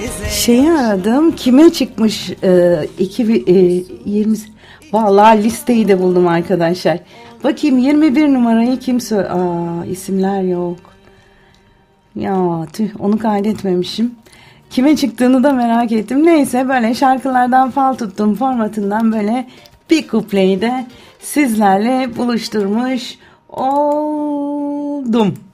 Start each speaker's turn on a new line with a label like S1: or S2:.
S1: Şeyi aradım. Kime çıkmış 2020. Vallahi listeyi de buldum arkadaşlar. Bakayım 21 numarayı kim isimler yok. Ya tüh, onu kaydetmemişim. Kime çıktığını da merak ettim. Neyse, böyle şarkılardan fal tuttum formatından böyle bir kupleyi de sizlerle buluşturmuş oldum.